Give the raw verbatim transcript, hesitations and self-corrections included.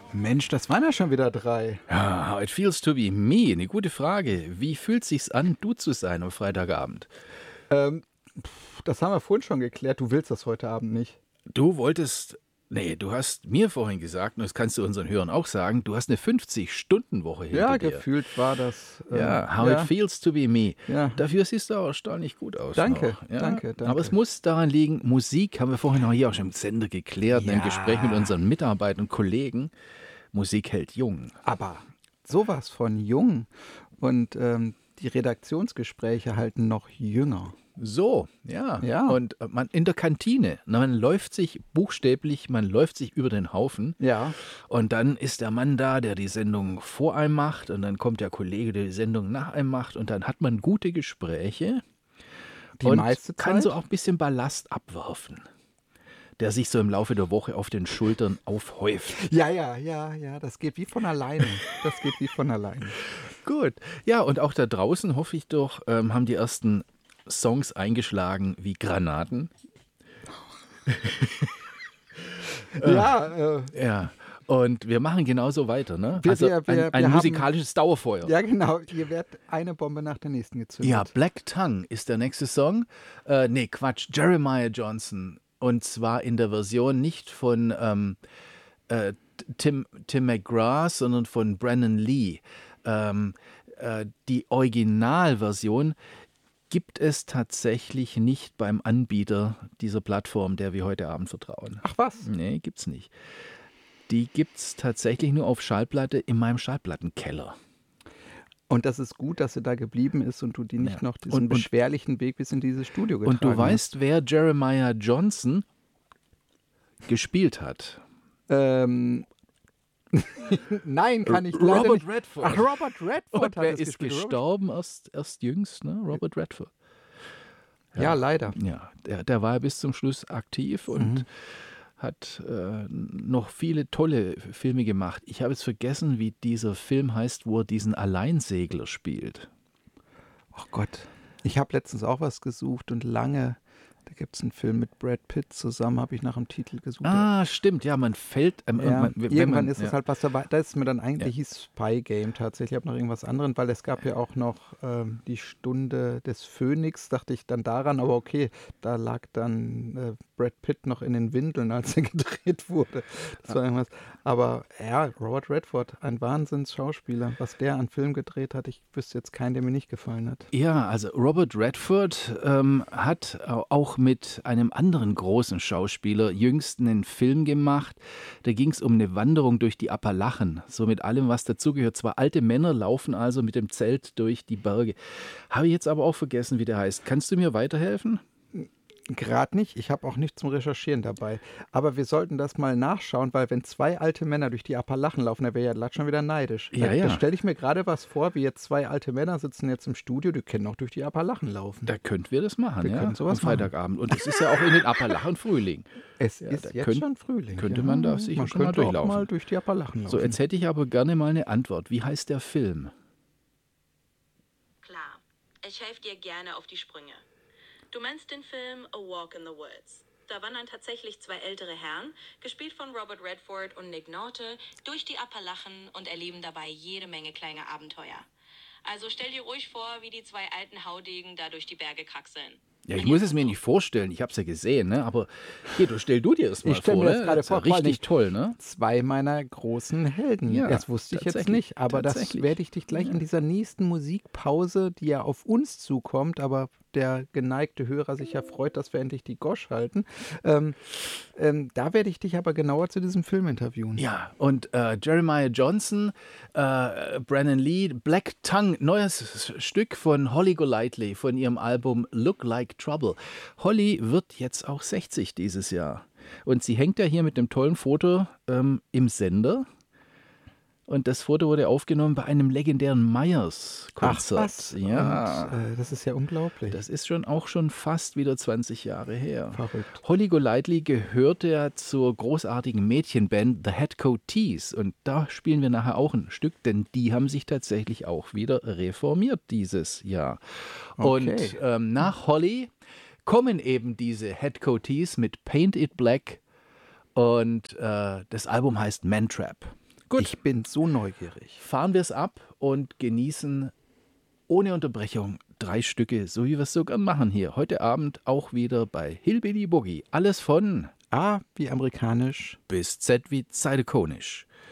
Mensch, das waren ja schon wieder drei. Ja, how it feels to be me. Eine gute Frage. Wie fühlt sich's an, du zu sein am Freitagabend? Ähm, pff, das haben wir vorhin schon geklärt. Du willst das heute Abend nicht. Du wolltest, nee, du hast mir vorhin gesagt, und das kannst du unseren Hörern auch sagen, du hast eine fünfzig-Stunden-Woche hinter Ja, dir. gefühlt war das. Ähm, Ja, how ja. it feels to be me. Ja. Dafür siehst du auch erstaunlich gut aus. Danke, noch. Ja, danke, danke. Aber es muss daran liegen, Musik, haben wir vorhin auch hier auch schon im Sender geklärt, Ja. im Gespräch mit unseren Mitarbeitern und Kollegen, Musik hält jung. Aber sowas von jung. Und ähm, die Redaktionsgespräche halten noch jünger. So, ja. Ja. Und man in der Kantine, na, man läuft sich buchstäblich, man läuft sich über den Haufen. Ja. Und dann ist der Mann da, der die Sendung vor einem macht. Und dann kommt der Kollege, der die Sendung nach einem macht. Und dann hat man gute Gespräche. Die und meiste kann Zeit? so auch ein bisschen Ballast abwerfen, der sich so im Laufe der Woche auf den Schultern aufhäuft. Ja, ja, ja, ja. Das geht wie von alleine. Das geht wie von alleine. Gut. Ja, und auch da draußen, hoffe ich doch, ähm, haben die ersten Songs eingeschlagen wie Granaten. Ja, äh, Ja. Und wir machen genauso weiter, ne? Wir- also wir- wir- ein, ein wir haben- musikalisches Dauerfeuer. ja, genau. Ihr werdet eine Bombe nach der nächsten gezündet. Ja, Black Tongue ist der nächste Song. Äh, nee, Quatsch, Jeremiah Johnson. Und zwar in der Version nicht von ähm, äh, Tim, Tim McGrath, sondern von Brennan Lee. Ähm, äh, die Originalversion gibt es tatsächlich nicht beim Anbieter dieser Plattform, der wir heute Abend vertrauen. Ach was? Nee, gibt's nicht. Die gibt's tatsächlich nur auf Schallplatte in meinem Schallplattenkeller. Und das ist gut, dass sie da geblieben ist und du die nicht Ja. noch diesen Und- und- beschwerlichen Weg bis in dieses Studio getragen Und du hast. weißt, wer Jeremiah Johnson gespielt hat? Ähm, Nein, kann ich leider Robert nicht. Redford. Ach, Robert Redford Und hat wer es ist gespielt. Robert- gestorben erst, erst jüngst, ne? Robert Redford. Ja, leider. Ja, der, der war ja bis zum Schluss aktiv und Mhm. hat äh, noch viele tolle Filme gemacht. Ich habe jetzt vergessen, wie dieser Film heißt, wo er diesen Alleinsegler spielt. Ach Gott. Ich habe letztens auch was gesucht und lange, da gibt es einen Film mit Brad Pitt zusammen, habe ich nach dem Titel gesucht. Ah, stimmt, ja, man fällt. Ähm, Ja, man, wenn irgendwann man, ist es ja. halt was dabei. Da ist mir dann eigentlich, Ja. hieß Spy Game tatsächlich. Ich habe noch irgendwas anderes, weil es gab ja auch noch ähm, die Stunde des Phönix, dachte ich dann daran, aber okay, da lag dann äh, Brad Pitt noch in den Windeln, als er gedreht wurde. Das war irgendwas. Aber ja, Robert Redford, ein Wahnsinns-Schauspieler. Was der an Film gedreht hat, ich wüsste jetzt keinen, der mir nicht gefallen hat. Ja, also Robert Redford ähm, hat au- auch mit einem anderen großen Schauspieler jüngst einen Film gemacht. Da ging es um eine Wanderung durch die Appalachen, so mit allem, was dazugehört. Zwei alte Männer laufen also mit dem Zelt durch die Berge. Habe ich jetzt aber auch vergessen, wie der heißt. Kannst du mir weiterhelfen? Gerade nicht. Ich habe auch nichts zum Recherchieren dabei. Aber wir sollten das mal nachschauen, weil wenn zwei alte Männer durch die Appalachen laufen, da wäre ja Latsch schon wieder neidisch. Ja, da ja. da stelle ich mir gerade was vor, wie jetzt zwei alte Männer sitzen jetzt im Studio, die können auch durch die Appalachen laufen. Da könnten wir das machen, Wir ja, können sowas am Freitagabend. Und es ist ja auch in den Appalachen Frühling. Es Ja, ist da jetzt könnt- schon Frühling. könnte ja. man da sicher man schon mal könnte auch durchlaufen. mal durch die Appalachen laufen. So, jetzt hätte ich aber gerne mal eine Antwort. Wie heißt der Film? Klar, ich helfe dir gerne auf die Sprünge. Du meinst den Film A Walk in the Woods. Da wandern tatsächlich zwei ältere Herren, gespielt von Robert Redford und Nick Nolte, durch die Appalachen und erleben dabei jede Menge kleine Abenteuer. Also stell dir ruhig vor, wie die zwei alten Haudegen da durch die Berge kraxeln. Ja, ich muss es mir nicht vorstellen. Ich habe es ja gesehen, ne? Aber Peter, stell du dir das mal Ich stell vor. mir das ne? gerade ist ja vor, vor allen richtig toll, ne? Zwei meiner großen Helden. Ja, das wusste ich jetzt tatsächlich, nicht, aber das tatsächlich. werde ich dich gleich in dieser nächsten Musikpause, die ja auf uns zukommt, aber der geneigte Hörer sich ja freut, dass wir endlich die Gosch halten. Ähm, ähm, da werde ich dich aber genauer zu diesem Film interviewen. Ja, und äh, Jeremiah Johnson, äh, Brennan Lee, Black Tongue, neues Stück von Holly Golightly von ihrem Album Look Like Trouble. Holly wird jetzt auch sechzig dieses Jahr. Und sie hängt ja hier mit dem tollen Foto ähm, im Sender. Und das Foto wurde aufgenommen bei einem legendären Myers-Konzert. Ach was? Ja. Und, äh, das ist ja unglaublich. Das ist schon auch schon fast wieder zwanzig Jahre her. Verrückt. Holly Golightly gehörte ja zur großartigen Mädchenband The Headcoatees. Und da spielen wir nachher auch ein Stück, denn die haben sich tatsächlich auch wieder reformiert dieses Jahr. Okay. Und ähm, nach Holly kommen eben diese Headcoatees mit Paint It Black und äh, das Album heißt Man Trap. Gut. Ich bin so neugierig. Fahren wir es ab und genießen ohne Unterbrechung drei Stücke, so wie wir es so gern machen hier. Heute Abend auch wieder bei Hillbilly Boogie. Alles von A wie amerikanisch. bis Z wie zeidekonisch.